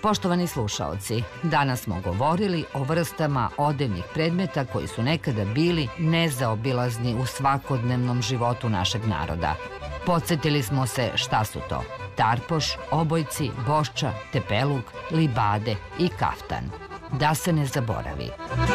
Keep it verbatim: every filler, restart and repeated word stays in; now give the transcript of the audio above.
Poštovani slušaoci, danas smo govorili o vrstama odevnih predmeta koji su nekada bili nezaobilazni u svakodnevnom životu našeg naroda. Podsjetili smo se šta su to: tarpoš, obojci, bošča, tepeluk, libade i kaftan. Da se ne zaboravi.